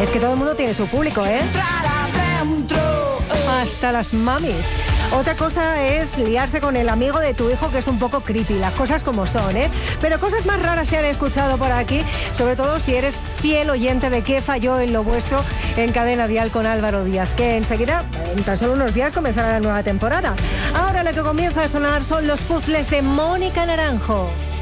Es que todo el mundo tiene su público, ¿eh? Hasta las mamis. Otra cosa es liarse con el amigo de tu hijo, que es un poco creepy, las cosas como son, ¿eh? Pero cosas más raras se han escuchado por aquí, sobre todo si eres fiel oyente de Qué falló en lo vuestro en Cadena Dial con Álvaro Díaz, que enseguida, en tan solo unos días, comenzará la nueva temporada. Ahora lo que comienza a sonar son los puzzles de Mónica Naranjo.